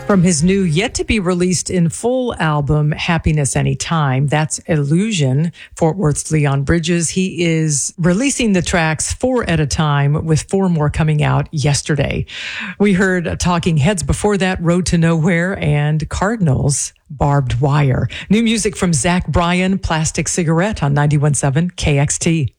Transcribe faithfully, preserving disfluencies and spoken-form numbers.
From his new, yet to be released in full album, Happiness Anytime, that's Illusion, Fort Worth's Leon Bridges. He is releasing the tracks four at a time, with four more coming out yesterday. We heard Talking Heads before that, Road to Nowhere, and Cardinals, Barbed Wire. New music from Zach Bryan, Plastic Cigarette on ninety-one point seven K X T.